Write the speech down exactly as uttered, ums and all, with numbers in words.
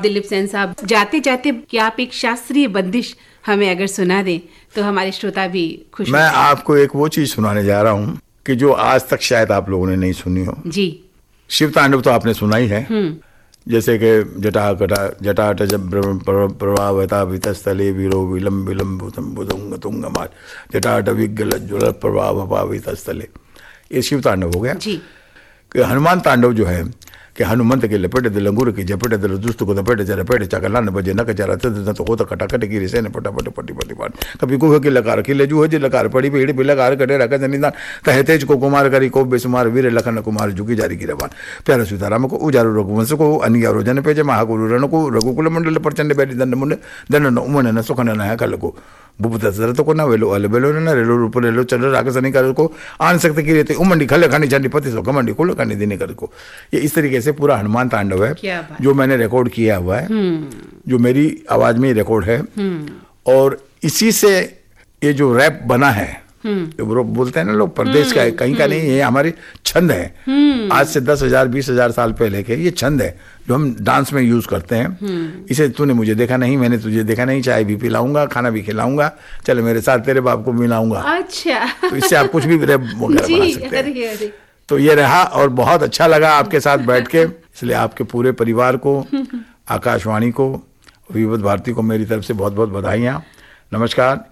दिलीप सेन साहब, जाते जाते कि आप एक शास्त्रीय बंदिश हमें अगर सुना दें तो हमारे श्रोता भी खुश। मैं आपको एक वो चीज सुनाने जा रहा हूँ कि जो आज तक शायद आप लोगों ने नहीं सुनी हो जी। शिव तांडव तो आपने सुना ही है, जैसे कि जटा कटा जटाट प्रभावता वितस्थले वीरो विलम विलम बुधुंग तुंगमार जटाट विज्ञल ज्वल प्रभाव वितस्थले, ये शिव तांडव हो गया जी। कि हनुमान तांडव जो है कि हनुमंत के लपेटे दिल अंगूर की झपेटे दिल दुष्ट को दपेटे जरा पेटे चकला न बजे नक जरा तो होता कटाकट की रिसे ने पटापट पटी पटी पाट कभी कुह की लकार की ले जू लकार पड़ी पेड़ भी लकार कटे रखा जनिदान तहे तेज को कुमार करी को बेसुमार वीर लखन कुमार झुकी जारी की रवान प्यारा सीताराम को उजारू रघुवंश को अनिया रोजन पेजे महागुरु रण को रघुकुल मंडल प्रचंड बैठी दंड मुंड दंड न उमन न सुखन न कल को भूप दशरथ को न वेलो अल बेलो न रेलो रूप रेलो चल रागसनी कर को आन सकते की रहते उमंडी खले खानी चंडी पति सो कमंडी कुल खानी दिने कर को, ये इस तरीके से पूरा हनुमान तांडव है जो मैंने रिकॉर्ड किया हुआ है, जो मेरी आवाज में रिकॉर्ड है। और इसी से ये जो रैप बना है, वो बोलते हैं ना लोग प्रदेश का है, कहीं का नहीं, ये हमारे छंद है। आज से दस हजार बीस हजार साल पहले के ये छंद है जो हम डांस में यूज करते हैं। इसे तूने मुझे देखा नहीं, मैंने तुझे देखा नहीं, चाय भी पिलाऊंगा, खाना भी खिलाऊंगा, चल मेरे साथ तेरे बाप को मिलाऊंगा। अच्छा, तो इससे आप कुछ भी रैप वगैरह बना सकते हैं। तो ये रहा और बहुत अच्छा लगा आपके साथ बैठ के, इसलिए आपके पूरे परिवार को, आकाशवाणी को, विविध भारती को मेरी तरफ से बहुत बहुत बधाइयाँ। नमस्कार।